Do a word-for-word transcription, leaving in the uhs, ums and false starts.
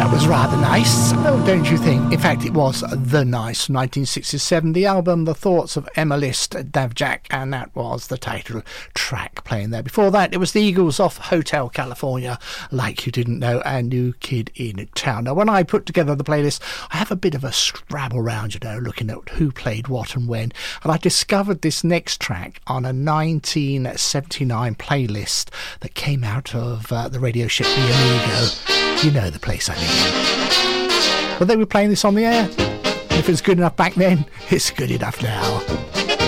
That was rather nice, oh, don't you think? In fact, it was The Nice from nineteen sixty-seven, the album The Thoughts of Emma List, Davjak, and that was the title track playing there. Before that, it was the Eagles off Hotel California, Like You Didn't Know, and New Kid in Town. Now, when I put together the playlist, I have a bit of a scrabble round, you know, looking at who played what and when, and I discovered this next track on a nineteen seventy-nine playlist that came out of uh, the radio ship The Amigo. You know the place I mean. But they were playing this on the air. If it's good enough back then, it's good enough now.